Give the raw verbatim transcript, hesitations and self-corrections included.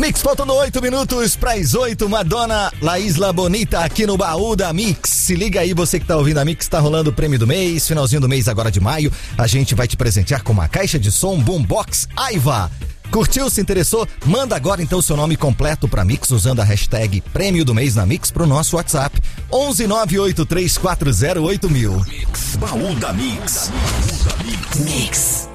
Mix, faltando oito minutos para as oito. Madonna, La Isla Bonita aqui no baú da Mix. Se liga aí, você que tá ouvindo a Mix, tá rolando o prêmio do mês, finalzinho do mês agora de maio. A gente vai te presentear com uma caixa de som Boombox Aiva. Curtiu, se interessou? Manda agora então o seu nome completo pra Mix usando a hashtag Prêmio do Mês na Mix pro nosso WhatsApp onze nove oito três quatro zero oito mil. Mix, baú da Mix. Mix.